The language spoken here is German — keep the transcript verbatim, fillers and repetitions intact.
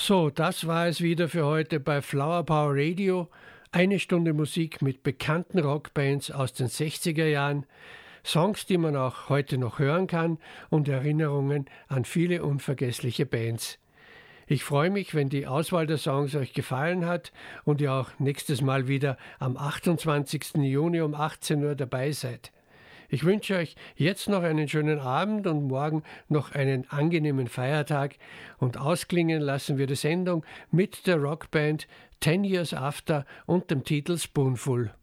So, das war es wieder für heute bei Flower Power Radio. Eine Stunde Musik mit bekannten Rockbands aus den sechziger Jahren, Songs, die man auch heute noch hören kann und Erinnerungen an viele unvergessliche Bands. Ich freue mich, wenn die Auswahl der Songs euch gefallen hat und ihr auch nächstes Mal wieder am achtundzwanzigsten Juni um achtzehn Uhr dabei seid. Ich wünsche euch jetzt noch einen schönen Abend und morgen noch einen angenehmen Feiertag und ausklingen lassen wir die Sendung mit der Rockband Ten Years After und dem Titel Spoonful.